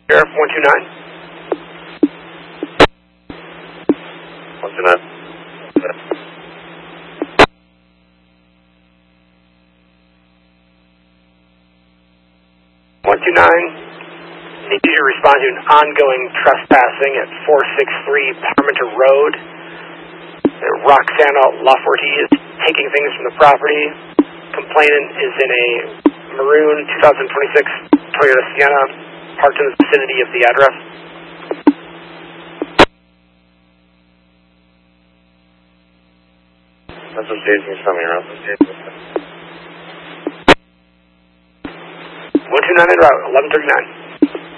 Sheriff 129. 129. 129. Need you to respond to an ongoing trespassing at 463 Parmenter Road. Roxana Lafforti is taking things from the property. Complainant is in a maroon 2026 Toyota Sienna, parked in the vicinity of the address. That's what Jason's coming around. 129 en route, 1139.